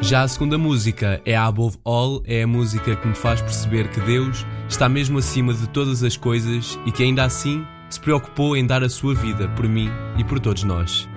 Já a segunda música é a Above All, é a música que me faz perceber que Deus está mesmo acima de todas as coisas e que ainda assim se preocupou em dar a sua vida por mim e por todos nós.